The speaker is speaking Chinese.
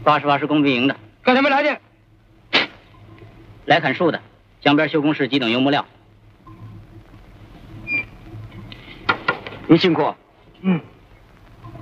88是工兵营的。 刚才没来见。 来砍树的，江边修工室机等油木料。 您辛苦。嗯。